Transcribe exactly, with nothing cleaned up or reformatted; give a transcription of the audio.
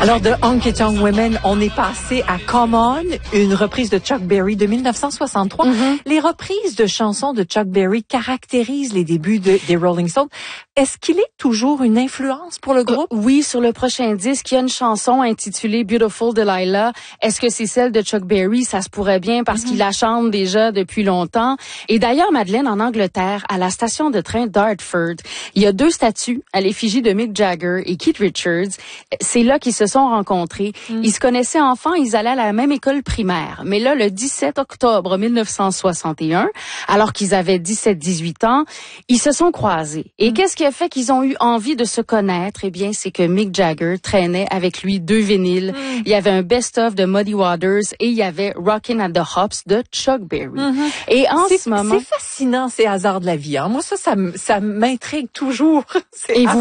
Alors, de Honky Tonk Women, on est passé à Come On, une reprise de Chuck Berry de mille neuf cent soixante-trois. Mm-hmm. Les reprises de chansons de Chuck Berry caractérisent les débuts de, des Rolling Stones. Est-ce qu'il est toujours une influence pour le groupe? Euh, oui, sur le prochain disque, il y a une chanson intitulée Beautiful Delilah. Est-ce que c'est celle de Chuck Berry? Ça se pourrait bien parce mm-hmm. qu'il la chante déjà depuis longtemps. Et d'ailleurs, Madeleine, en Angleterre, à la station de train d'Hartford, il y a deux statues à l'effigie de Mick Jagger et Keith Richards. C'est là qu'ils se sont rencontrés. Mm. Ils se connaissaient enfants, ils allaient à la même école primaire. Mais là, le dix-sept octobre mille neuf cent soixante et un, alors qu'ils avaient dix-sept dix-huit ans, ils se sont croisés. Et mm. qu'est-ce qui a fait qu'ils ont eu envie de se connaître? Eh bien, c'est que Mick Jagger traînait avec lui deux vinyles. Mm. Il y avait un best-of de Muddy Waters et il y avait Rockin' at the Hops de Chuck Berry. Mm-hmm. Et en c'est, ce moment... C'est fascinant, ces hasards de la vie. Hein? Moi, ça, ça, ça m'intrigue toujours. Et vous